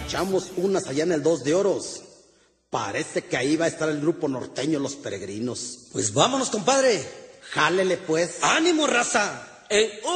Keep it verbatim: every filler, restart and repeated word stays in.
echamos unas allá en el Dos de Oros. Parece que ahí va a estar el grupo norteño Los Peregrinos. Pues vámonos, compadre. Jálele, pues. ¡Ánimo, raza! En